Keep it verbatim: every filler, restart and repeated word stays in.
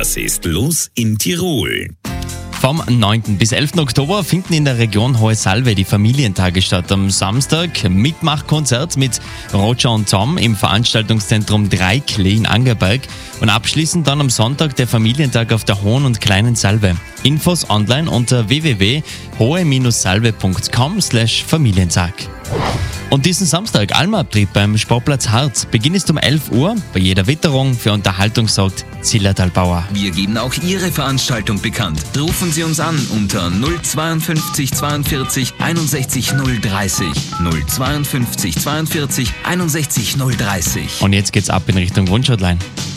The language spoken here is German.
Was ist los in Tirol? Vom neunten bis elften Oktober finden in der Region Hohe Salve die Familientage statt. Am Samstag Mitmachkonzert mit Roger und Tom im Veranstaltungszentrum drei Klee in Angerberg und abschließend dann am Sonntag der Familientag auf der Hohen und Kleinen Salve. Infos online unter w w w punkt hohe salve punkt com slash Familientag. Und diesen Samstag Almabtrieb beim Sportplatz Harz. Beginn ist um elf Uhr. Bei jeder Witterung für Unterhaltung sorgt Zillertalbauer. Wir geben auch Ihre Veranstaltung bekannt. Rufen Sie uns an unter null zweiundfünfzig zweiundvierzig einundsechzig null dreißig. null zweiundfünfzig zweiundvierzig einundsechzig null dreißig. Und jetzt geht's ab in Richtung Wunschhotline.